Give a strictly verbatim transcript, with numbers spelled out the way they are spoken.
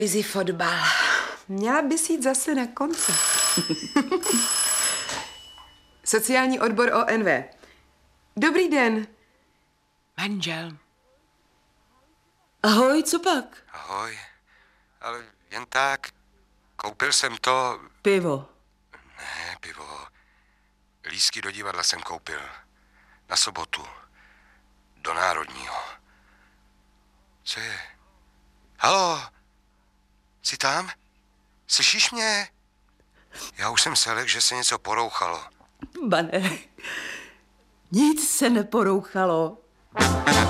Busy fotbal. Měla bys jít zase na konci. Sociální odbor O N V. Dobrý den. Manžel. Ahoj, co pak? Ahoj, ale jen tak. Koupil jsem to... Pivo. Ne, pivo. Lístky do divadla jsem koupil. Na sobotu. Do Národního. Co je? Haló? Jsi tam? Slyšíš mě? Já už jsem se lekl, že se něco porouchalo. Bane, nic se neporouchalo.